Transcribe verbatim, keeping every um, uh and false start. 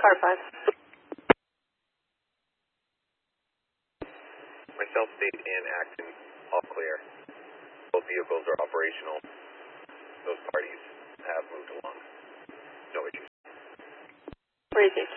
Car five. Myself, State, and Acton, all clear. Both vehicles are operational. Those parties have moved along. No issues. Crazy.